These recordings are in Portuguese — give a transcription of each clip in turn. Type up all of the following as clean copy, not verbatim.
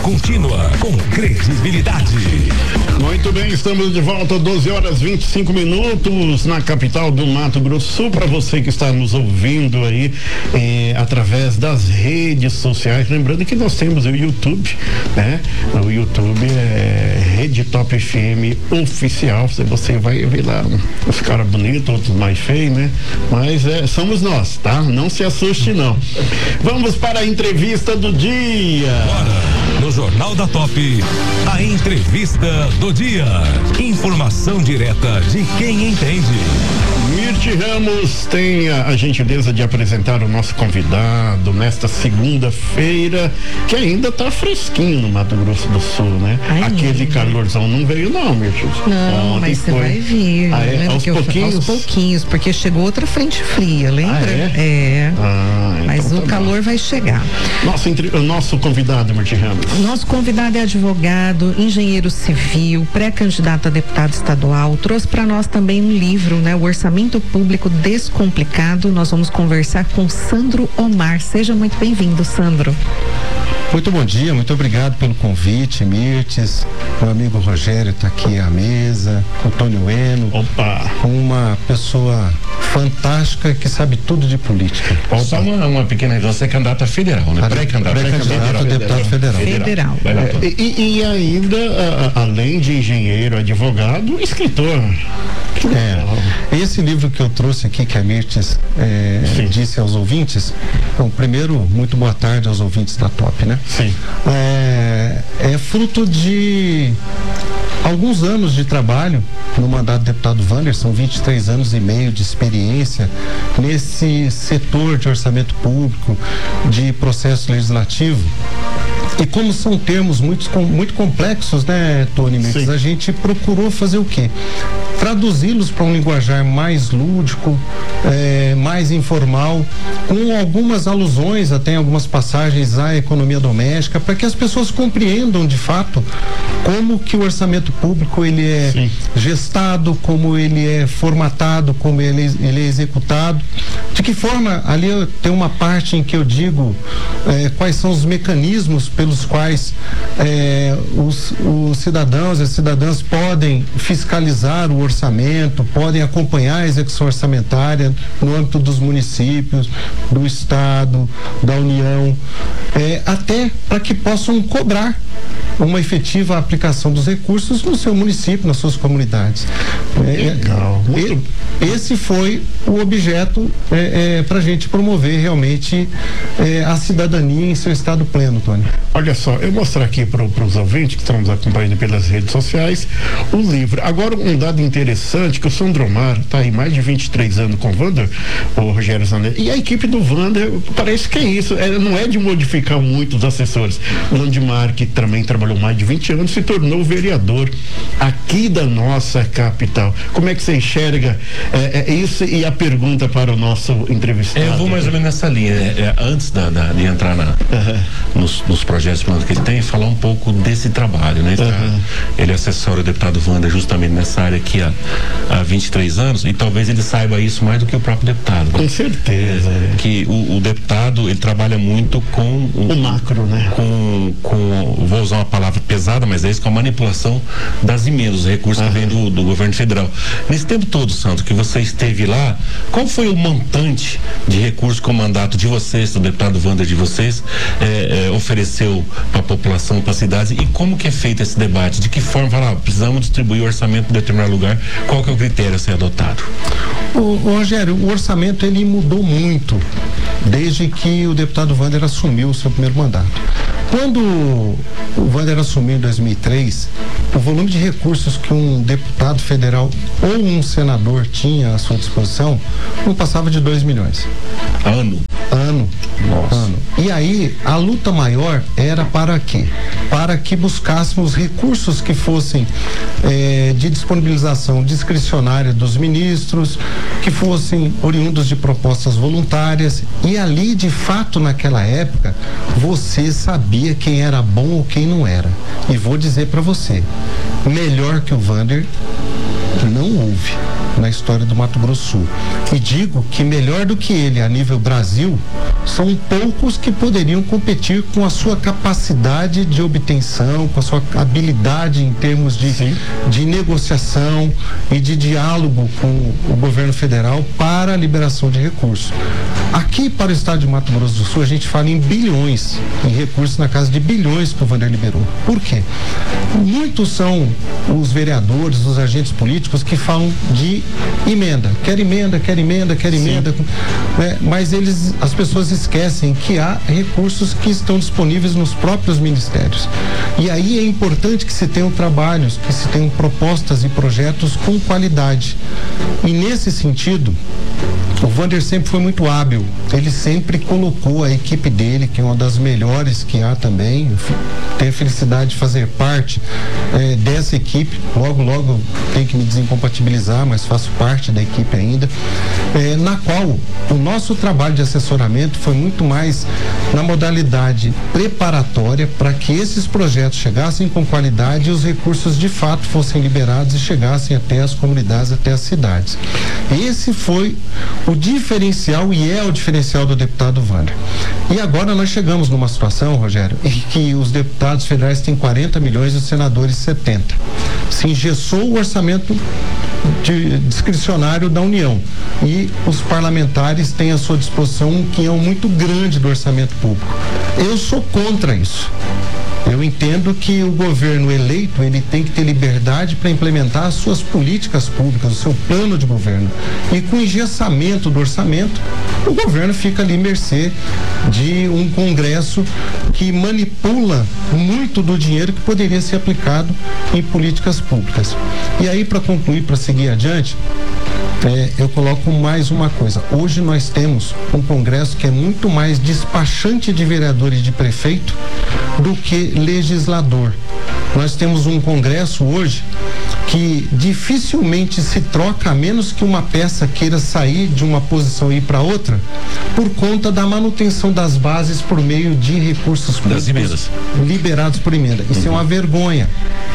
contínua, com credibilidade. Muito bem, estamos de volta, 12h25 na capital do Mato Grosso do Sul. Para você que está nos ouvindo aí através das redes sociais, lembrando que nós temos o YouTube, né? O YouTube é Rede Top FM Oficial. Você vai ver lá os caras bonitos, outros mais feios, né? Mas somos nós, tá? Não se assuste, não. Vamos para a entrevista do dia. Bora. No Jornal da Top, a entrevista do dia. Informação direta de quem entende. Mirti Ramos tem a gentileza de apresentar o nosso convidado nesta segunda-feira, que ainda está fresquinho no Mato Grosso do Sul, né? Aquele calorzão não veio não, Mirti. Não, mas você vai vir. Aos pouquinhos? Aos pouquinhos, porque chegou outra frente fria, lembra? Mas então o calor vai chegar. Nosso convidado, Mirti Ramos. Nosso convidado é advogado, engenheiro civil, pré-candidato a deputado estadual. Trouxe para nós também um livro, né? O Orçamento Público Descomplicado. Nós vamos conversar com Sandro Omar. Seja muito bem-vindo, Sandro. Muito bom dia, muito obrigado pelo convite, Mirtes. Meu amigo Rogério está aqui à mesa, Antônio Eno. Opa! Uma pessoa fantástica que sabe tudo de política. Só uma pequena, você é candidato a federal, né? Pré-candidato a deputado federal. E ainda, além de engenheiro, advogado, escritor. Esse livro que eu trouxe aqui, que a Mirtes disse aos ouvintes, bom, primeiro, muito boa tarde aos ouvintes da Top, né? Sim. É fruto de alguns anos de trabalho no mandato do deputado Wander, são 23 anos e meio de experiência nesse setor de orçamento público, de processo legislativo. E como são termos muito complexos, né, Tony Mendes? A gente procurou fazer o quê? Traduzi-los para um linguajar mais lúdico, mais informal, com algumas alusões, até em algumas passagens à economia doméstica, para que as pessoas compreendam de fato como que o orçamento público ele é gestado, como ele é formatado, como ele é executado, de que forma ali tem uma parte em que eu digo quais são os mecanismos pelos quais os cidadãos e as cidadãs podem fiscalizar o orçamento, podem acompanhar a execução orçamentária no âmbito dos municípios, do Estado, da União, até para que possam cobrar uma efetiva aplicação dos recursos no seu município, nas suas comunidades. Legal. Esse foi o objeto para a gente promover realmente a cidadania em seu estado pleno, Tony. Olha só, eu vou mostrar aqui para os ouvintes que estão nos acompanhando pelas redes sociais o livro. Agora, um dado interessante, que o Sandro Omar está aí mais de 23 anos com o Wander, o Rogério Zanetti, e a equipe do Wander parece que é isso, não é de modificar muito os assessores. O Landmar, que também trabalhou mais de 20 anos, se tornou vereador aqui da nossa capital. Como é que você enxerga isso? E a pergunta para o nosso entrevistado? Eu vou mais ou menos nessa linha, antes de entrar nos projetos planos que ele tem, falar um pouco desse trabalho, né? Ele assessora o deputado Wander justamente nessa área aqui há 23 anos, e talvez ele saiba isso mais do que o próprio deputado. Com certeza. Que o deputado, ele trabalha muito com o macro, né? Vou usar uma palavra pesada, mas é isso, com a manipulação das emendas, os recursos que vêm do governo federal. Nesse tempo todo, Santo, que você esteve lá, qual foi o montante de recursos que o mandato de vocês, do deputado Wander de vocês, ofereceu para a população, para as cidades, e como que é feito esse debate? De que forma, precisamos distribuir o orçamento em determinado lugar, qual que é o critério a ser adotado? Rogério, o orçamento ele mudou muito desde que o deputado Wander assumiu o seu primeiro mandato. Quando o Wander assumiu em 2003, o volume de recursos que um deputado federal ou um senador tinha à sua disposição não passava de 2 milhões. Ano. Nossa. E aí, a luta maior era para quê? Para que buscássemos recursos que fossem de disponibilização discricionária dos ministros, que fossem oriundos de propostas voluntárias, e ali, de fato, naquela época, você sabia quem era bom ou quem não era. E vou dizer para você, melhor que o Wander não houve. na história do Mato Grosso do Sul. E digo que melhor do que ele a nível Brasil, são poucos que poderiam competir com a sua capacidade de obtenção, com a sua habilidade em termos de negociação e de diálogo com o governo federal para a liberação de recursos. Aqui para o estado de Mato Grosso do Sul, a gente fala em bilhões, em recursos na casa de bilhões que o Vander liberou. Por quê? Muitos são os vereadores, os agentes políticos que falam de emenda. Quer emenda, quer emenda, quer emenda. Né? Mas as pessoas esquecem que há recursos que estão disponíveis nos próprios ministérios. E aí é importante que se tenham trabalhos, que se tenham propostas e projetos com qualidade. E nesse sentido, o Vander sempre foi muito hábil. Ele sempre colocou a equipe dele, que é uma das melhores que há também. Tenho a felicidade de fazer parte dessa equipe. Logo tenho que me desincompatibilizar, mas faço parte da equipe ainda. Na qual o nosso trabalho de assessoramento foi muito mais na modalidade preparatória para que esses projetos chegassem com qualidade e os recursos de fato fossem liberados e chegassem até as comunidades, até as cidades. Esse foi o diferencial e é o diferencial do deputado Vander. E agora nós chegamos numa situação, Rogério, em que os deputados federais têm 40 milhões e os senadores 70. Se engessou o orçamento discricionário da União e os parlamentares têm à sua disposição um quinhão muito grande do orçamento público. Eu sou contra isso. Eu entendo que o governo eleito, ele tem que ter liberdade para implementar as suas políticas públicas, o seu plano de governo. E com o engessamento do orçamento, o governo fica ali à mercê de um Congresso que manipula muito do dinheiro que poderia ser aplicado em políticas públicas. E aí, para concluir, para seguir adiante, eu coloco mais uma coisa. Hoje nós temos um Congresso que é muito mais despachante de vereadores e de prefeito do que legislador. Nós temos um Congresso hoje que dificilmente se troca, a menos que uma peça queira sair de uma posição e ir para outra, por conta da manutenção das bases por meio de recursos públicos liberados por emenda. Isso é uma vergonha.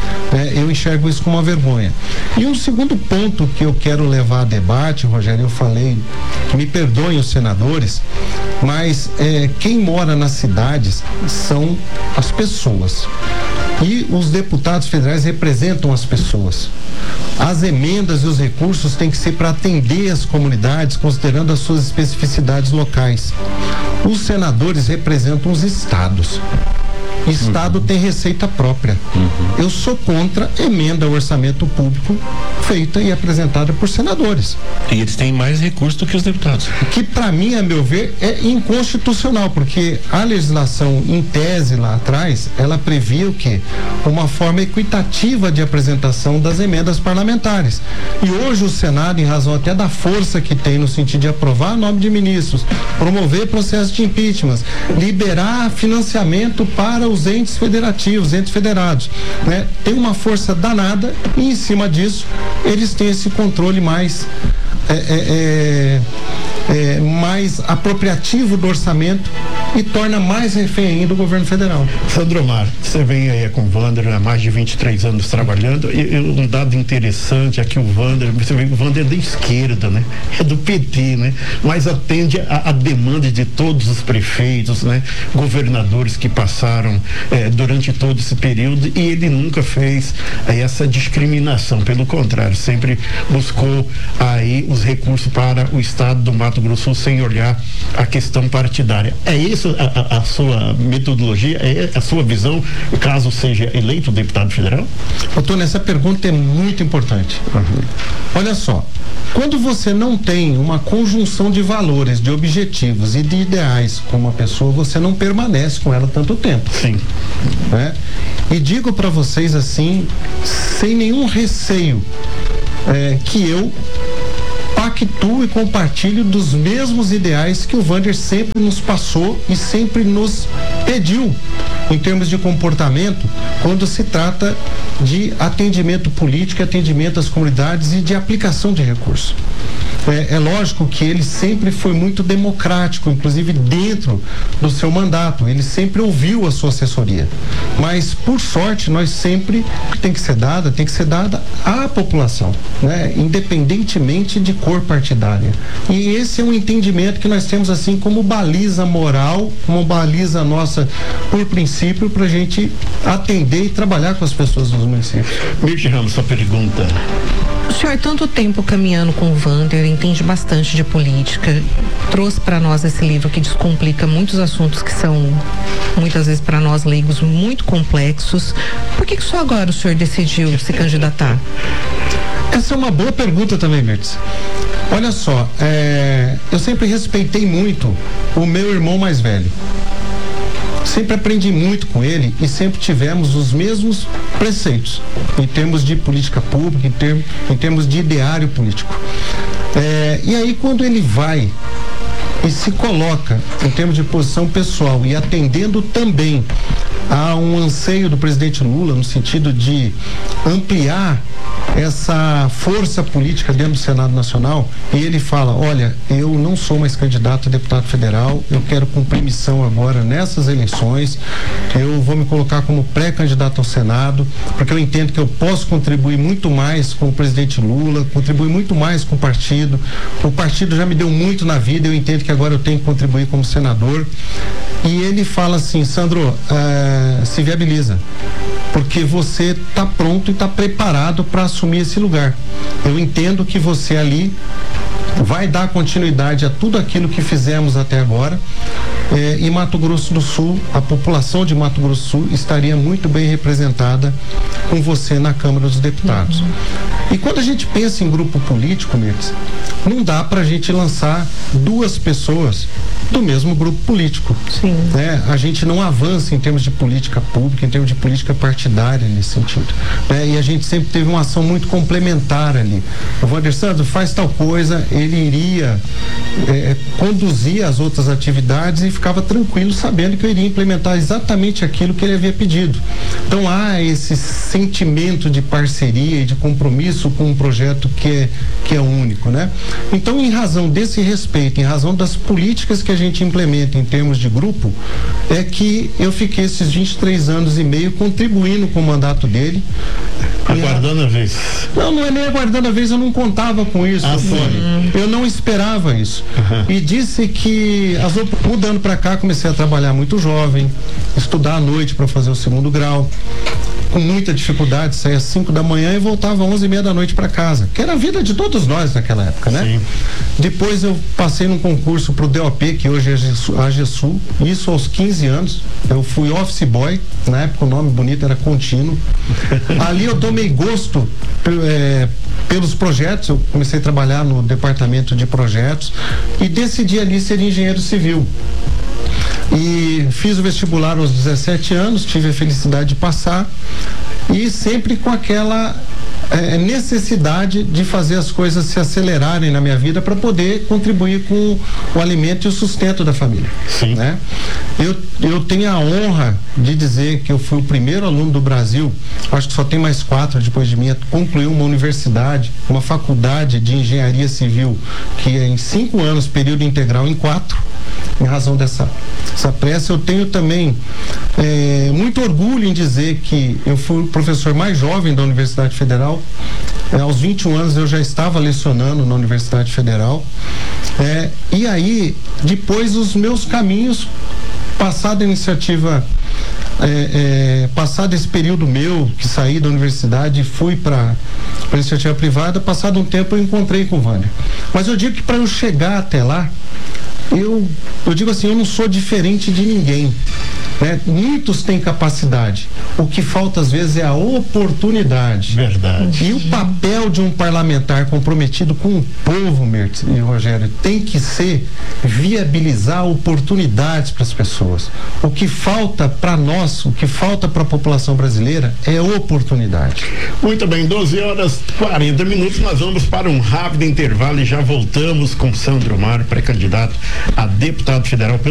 Eu enxergo isso como uma vergonha. E um segundo ponto que eu quero levar a debate, Rogério, eu falei, me perdoem os senadores, mas quem mora nas cidades são as pessoas. E os deputados federais representam as pessoas. As emendas e os recursos têm que ser para atender as comunidades, considerando as suas especificidades locais. Os senadores representam os estados. Estado tem receita própria. Eu sou contra emenda ao orçamento público feita e apresentada por senadores. E eles têm mais recursos do que os deputados. Que, para mim, a meu ver, é inconstitucional, porque a legislação, em tese lá atrás, ela previa o quê? Uma forma equitativa de apresentação das emendas parlamentares. E hoje o Senado, em razão até da força que tem no sentido de aprovar nome de ministros, promover processo de impeachment, liberar financiamento para os entes federativos, entes federados, né? Tem uma força danada e, em cima disso, eles têm esse controle mais mais apropriativo do orçamento e torna mais refém ainda o governo federal. Sandro Omar, você vem aí com o Vander há mais de 23 anos trabalhando, e um dado interessante é que o Vander é da esquerda, né? É do PT, né? Mas atende a demanda de todos os prefeitos, né? Governadores que passaram durante todo esse período, e ele nunca fez essa discriminação, pelo contrário, sempre buscou aí os recursos para o estado do Mato Grosso sem olhar a questão partidária. É isso a sua metodologia, é a sua visão, caso seja eleito deputado federal? Antônio, essa pergunta é muito importante. Olha só, quando você não tem uma conjunção de valores, de objetivos e de ideais com uma pessoa, você não permanece com ela tanto tempo. Sim. Né? E digo para vocês assim, sem nenhum receio, que eu pactuo e compartilho dos mesmos ideais que o Vander sempre nos passou e sempre nos pediu em termos de comportamento quando se trata de atendimento político, atendimento às comunidades e de aplicação de recursos. É lógico que ele sempre foi muito democrático, inclusive dentro do seu mandato. Ele sempre ouviu a sua assessoria. Mas, por sorte, nós sempre tem que ser dada à população, né? Independentemente de cor partidária. E esse é um entendimento que nós temos assim como baliza moral, como baliza nossa por princípio para a gente atender e trabalhar com as pessoas dos municípios. Mirti Ramos, sua pergunta. O senhor, tanto tempo caminhando com o Wander, entende bastante de política, trouxe para nós esse livro que descomplica muitos assuntos que são, muitas vezes para nós leigos, muito complexos. Por que só agora o senhor decidiu se candidatar? Essa é uma boa pergunta também, Mirti. Olha só, eu sempre respeitei muito o meu irmão mais velho. Sempre aprendi muito com ele e sempre tivemos os mesmos preceitos em termos de política pública, em termos de ideário político. E aí, quando ele vai e se coloca em termos de posição pessoal e atendendo também a um anseio do presidente Lula no sentido de ampliar essa força política dentro do Senado Nacional, e ele fala, olha, eu não sou mais candidato a deputado federal, eu quero cumprir missão agora nessas eleições, eu vou me colocar como pré-candidato ao Senado, porque eu entendo que eu posso contribuir muito mais com o presidente Lula, contribuir muito mais com o partido já me deu muito na vida, eu entendo que agora eu tenho que contribuir como senador. E ele fala assim, Sandro, se viabiliza, porque você está pronto e está preparado para assumir esse lugar. Eu entendo que você ali vai dar continuidade a tudo aquilo que fizemos até agora. E Mato Grosso do Sul, a população de Mato Grosso do Sul estaria muito bem representada com você na Câmara dos Deputados. E quando a gente pensa em grupo político, Mirti, não dá para a gente lançar duas pessoas do mesmo grupo político. Sim. Né? A gente não avança em termos de política pública, em termos de política partidária nesse sentido. Né? E a gente sempre teve uma ação muito complementar ali. O Wander Sandro faz tal coisa, ele iria conduzir as outras atividades e ficava tranquilo sabendo que eu iria implementar exatamente aquilo que ele havia pedido. Então há esse sentimento de parceria e de compromisso com um projeto que é único, né? Então, em razão desse respeito, em razão das políticas que a gente implementa em termos de grupo, é que eu fiquei esses 23 anos e meio contribuindo com o mandato dele. Aguardando a vez. Não é nem aguardando a vez, eu não contava com isso. Eu não esperava isso. E disse que, mudando para cá, comecei a trabalhar muito jovem, estudar à noite para fazer o segundo grau, com muita dificuldade, saía às 5 da manhã e voltava às 11:30 da noite para casa, que era a vida de todos nós naquela época, né? Sim. Depois eu passei num concurso pro DOP, que hoje é a AGESU, isso aos 15 anos, eu fui office boy, na época o nome bonito era contínuo. Ali eu tomei gosto pelos projetos, eu comecei a trabalhar no departamento de projetos e decidi ali ser engenheiro civil. E fiz o vestibular aos 17 anos, tive a felicidade de passar e sempre com aquela necessidade de fazer as coisas se acelerarem na minha vida para poder contribuir com o alimento e o sustento da família. Sim. Né? Eu tenho a honra de dizer que eu fui o primeiro aluno do Brasil, acho que só tem mais 4 depois de mim, a concluir uma universidade, uma faculdade de engenharia civil, que é em 5 anos, período integral em 4, em razão dessa pressa. Eu tenho também muito orgulho em dizer que eu fui o professor mais jovem da Universidade Federal. Aos 21 anos eu já estava lecionando na Universidade Federal. E aí, depois os meus caminhos, passada a iniciativa, passado esse período meu, que saí da universidade e fui para a iniciativa privada, passado um tempo eu encontrei com o Wander. Mas eu digo que para eu chegar até lá, eu digo assim, eu não sou diferente de ninguém, né? Muitos têm capacidade, o que falta às vezes é a oportunidade. Verdade. E o papel de um parlamentar comprometido com o povo, Mirti e Rogério, tem que ser viabilizar oportunidades para as pessoas. O que falta para nós, o que falta para a população brasileira é oportunidade. Muito bem, 12h40, nós vamos para um rápido intervalo e já voltamos com Sandro Mar, pré-candidato a deputado federal pelo